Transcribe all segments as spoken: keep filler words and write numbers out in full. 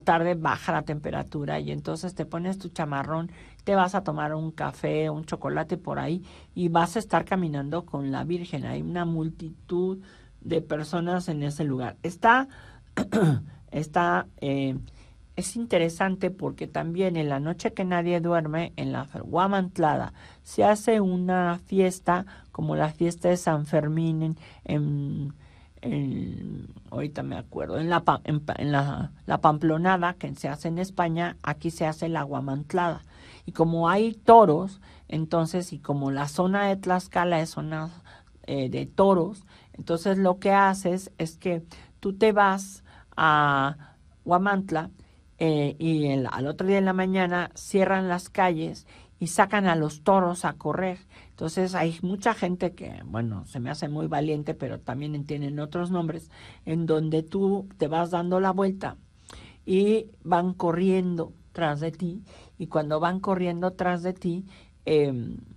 tarde baja la temperatura y entonces te pones tu chamarrón, te vas a tomar un café, un chocolate por ahí y vas a estar caminando con la Virgen. Hay una multitud de personas en ese lugar. Está, está, eh, es interesante porque también en la noche que nadie duerme, en la Huamantlada, se hace una fiesta como la fiesta de San Fermín en, en En, ahorita me acuerdo, en, la, en, en la, la Pamplonada, que se hace en España, aquí se hace la Huamantlada. Y como hay toros, entonces, y como la zona de Tlaxcala es zona eh, de toros, entonces lo que haces es que tú te vas a Huamantla eh, y el, al otro día en la mañana cierran las calles y sacan a los toros a correr. Entonces hay mucha gente que, bueno, se me hace muy valiente, pero también tienen otros nombres, en donde tú te vas dando la vuelta y van corriendo tras de ti, y cuando van corriendo tras de ti, eh,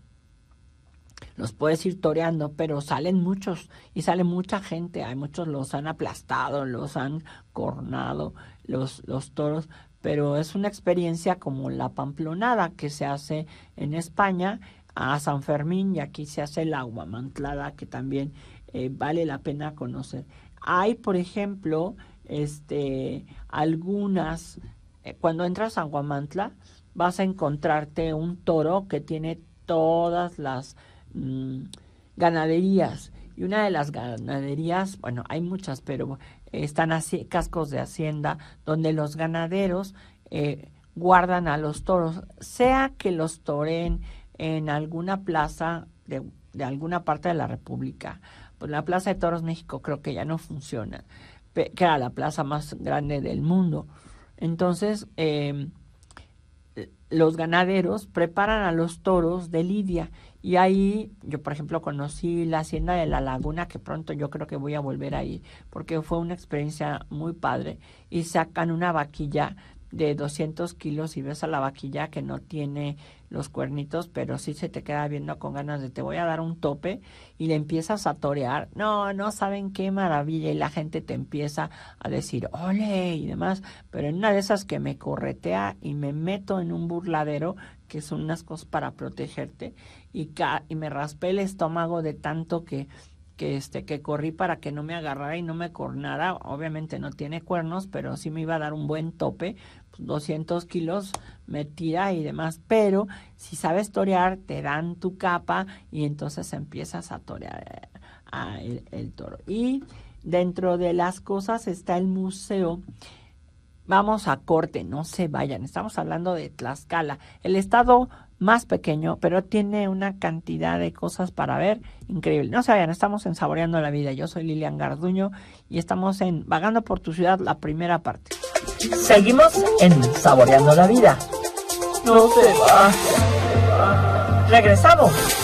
los puedes ir toreando, pero salen muchos, y sale mucha gente, hay muchos los han aplastado, los han cornado, los, los toros, pero es una experiencia como la Pamplonada que se hace en España a San Fermín, y aquí se hace la Huamantlada, que también eh, vale la pena conocer. Hay, por ejemplo, este, algunas, eh, cuando entras a Huamantla, vas a encontrarte un toro que tiene todas las mmm, ganaderías, y una de las ganaderías, bueno, hay muchas, pero están así, cascos de hacienda, donde los ganaderos eh, guardan a los toros, sea que los toreen en alguna plaza de, de alguna parte de la República. Pues la Plaza de Toros México creo que ya no funciona, que era la plaza más grande del mundo. Entonces, eh, los ganaderos preparan a los toros de lidia, y ahí yo, por ejemplo, conocí la hacienda de La Laguna, que pronto yo creo que voy a volver a ir, porque fue una experiencia muy padre, y sacan una vaquilla de doscientos kilos y ves a la vaquilla que no tiene los cuernitos, pero sí se te queda viendo con ganas de te voy a dar un tope, y le empiezas a torear. No, no saben qué maravilla, y la gente te empieza a decir ole y demás, pero en una de esas que me corretea y me meto en un burladero, que son unas cosas para protegerte, y, ca y me raspé el estómago de tanto que que este que corrí para que no me agarrara y no me cornara. Obviamente no tiene cuernos, pero sí me iba a dar un buen tope, pues doscientos kilos me tira y demás, pero si sabes torear te dan tu capa y entonces empiezas a torear a el, el toro. Y dentro de las cosas está el museo. Vamos a corte, no se vayan, estamos hablando de Tlaxcala, el estado más pequeño, pero tiene una cantidad de cosas para ver increíble. No se vayan, estamos en Saboreando la Vida. Yo soy Lilian Garduño y estamos en Vagando por tu Ciudad, la primera parte. Seguimos en Saboreando la Vida. No se vayan. Regresamos.